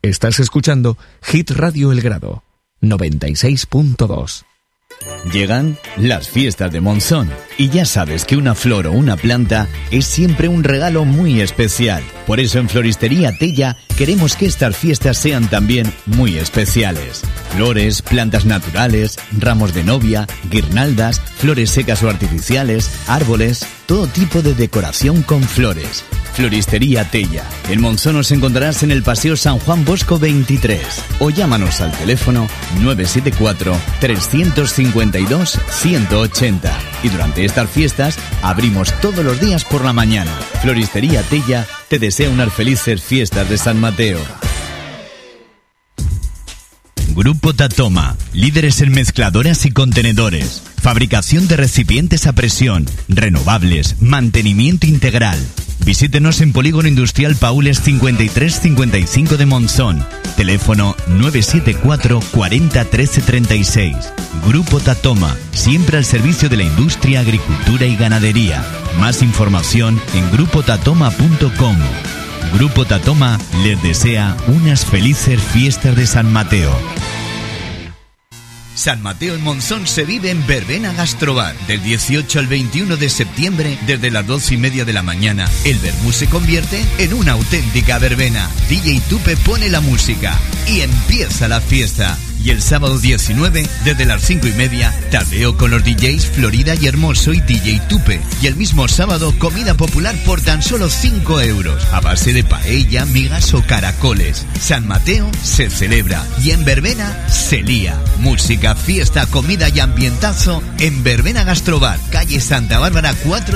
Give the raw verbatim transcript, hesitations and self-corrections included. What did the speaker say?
Estás escuchando Hit Radio El Grado, noventa y seis punto dos. Llegan las fiestas de Monzón y ya sabes que una flor o una planta es siempre un regalo muy especial. Por eso en Floristería Tella queremos que estas fiestas sean también muy especiales. Flores, plantas naturales, ramos de novia, guirnaldas, flores secas o artificiales, árboles, todo tipo de decoración con flores. Floristería Tella. En Monzón nos encontrarás en el Paseo San Juan Bosco veintitrés o llámanos al teléfono nueve siete cuatro, tres cinco dos, uno ochenta. Y durante estas fiestas abrimos todos los días por la mañana. Floristería Tella te desea unas felices fiestas de San Mateo. Grupo Tatoma, líderes en mezcladoras y contenedores, fabricación de recipientes a presión, renovables, mantenimiento integral. Visítenos en Polígono Industrial Paules cincuenta y tres cincuenta y cinco de Monzón. Teléfono nueve siete cuatro, cuarenta, trece, treinta y seis. Grupo Tatoma, siempre al servicio de la industria, agricultura y ganadería. Más información en grupo tatoma punto com. Grupo Tatoma les desea unas felices fiestas de San Mateo. San Mateo en Monzón se vive en Verbena Gastrobar. Del dieciocho al veintiuno de septiembre, desde las doce y media de la mañana, el vermú se convierte en una auténtica verbena. D J Tupe pone la música y empieza la fiesta. Y el sábado diecinueve, desde las cinco y media, tardeo con los D Js Florida y Hermoso y D J Tupe. Y el mismo sábado, comida popular por tan solo cinco euros, a base de paella, migas o caracoles. San Mateo se celebra y en verbena se lía. Música, fiesta, comida y ambientazo en Verbena Gastrobar, calle Santa Bárbara cuatro.